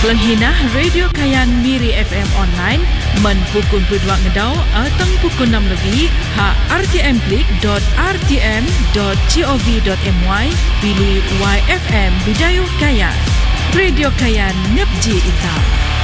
Kelenghina Radio Kayan Miri FM online men pukul 2 ngedau atau pukul 6 lebih ha rtmklik.rtm.gov.my pilih YFM Bidayuh Kayan. Radio Kayan Nepji Ita.